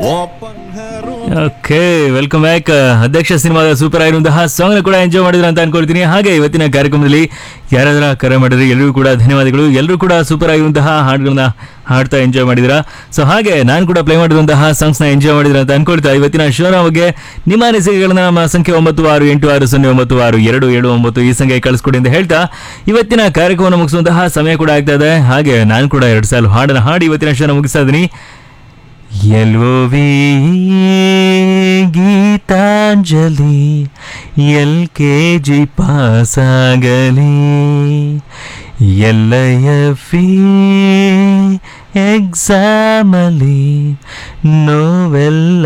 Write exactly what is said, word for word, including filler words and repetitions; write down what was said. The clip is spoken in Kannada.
Okay, welcome back. ಅಧ್ಯಕ್ಷ ಸಿನಿಮಾದ ಸೂಪರ್ ಆಗಿರುವಂತಹ ಸಾಂಗ್ನ ಕೂಡ ಎಂಜಾಯ್ ಮಾಡಿದ್ರ ಅಂತ ಅನ್ಕೊಳ್ತೀನಿ. ಹಾಗೆ ಇವತ್ತಿನ ಕಾರ್ಯಕ್ರಮದಲ್ಲಿ ಯಾರಾದ್ರೂ ಕರೆ ಮಾಡಿದ್ರೆ ಎಲ್ಲರಿಗೂ ಕೂಡ ಧನ್ಯವಾದಗಳು. ಎಲ್ಲರೂ ಕೂಡ ಸೂಪರ್ ಆಗಿರುವಂತಹ ಹಾಡುಗಳನ್ನ ಹಾಡ್ತಾ ಎಂಜಾಯ್ ಮಾಡಿದಿರಾ. ಸೊ ಹಾಗೆ ನಾನು ಕೂಡ ಪ್ಲೇ ಮಾಡಿರುವಂತಹ ಸಾಂಗ್ಸ್ನ ಎಂಜಾಯ್ ಮಾಡಿದ್ರ ಅಂತ ಅನ್ಕೊಳ್ತಾ ಇವತ್ತಿನ ಶೋನ ಬಗ್ಗೆ ನಿಮ್ಮ ಅನಿಸಿಕೆಗಳನ್ನ ನಮ್ಮ ಸಂಖ್ಯೆ ಒಂಬತ್ತು ಆರು ಎಂಟು ಆರು ಸೊನ್ನೆ ಒಂಬತ್ತು ಆರು ಎರಡು ಏಳು ಒಂಬತ್ತು ಈ ಸಂಖ್ಯೆ ಕಳಿಸ್ಕೊಡಿ ಅಂತ ಹೇಳ್ತಾ ಇವತ್ತಿನ ಕಾರ್ಯಕ್ರಮವನ್ನು ಮುಗಿಸುವಂತಹ ಸಮಯ ಕೂಡ ಆಗ್ತಾ ಇದೆ. ಹಾಗೆ ನಾನು ಕೂಡ ಎರಡು ಸಾಲು ಹಾಡನ್ನ ಹಾಡಿ ಇವತ್ತಿನ ಶೋನ ಮುಗಿಸ್ತಾ ಇದ್ದೀನಿ. ಎಲ್ಒವಿ ಗೀತಾಂಜಲಿ ಎಲ್ ಕೆ ಜಿ ಪಾಸಾಗಲಿ ಎಲ್ಐಎಫಿ ಎಕ್ಸಾಮಲಿ ನೋವೆಲ್ಲ